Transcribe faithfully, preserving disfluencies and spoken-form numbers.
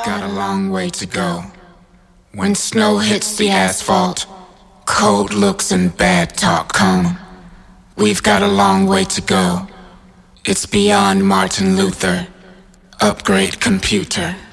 got a long way to go. When snow hits the asphalt, cold looks and bad talk come. We've got a long way to go. It's beyond Martin Luther. Upgrade computer.